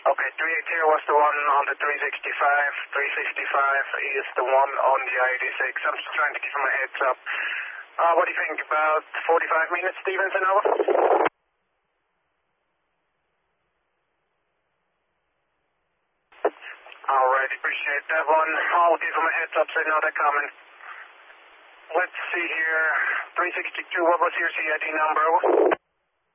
Okay, 380 was the one on the 365. 365 is the one on the I-86. I'm just trying to give him a heads up. What do you think, about 45 minutes, Stevenson, over? Alright, appreciate that one. I'll give him a heads up so they know they're coming. Let's see here. 362, what was your CID number?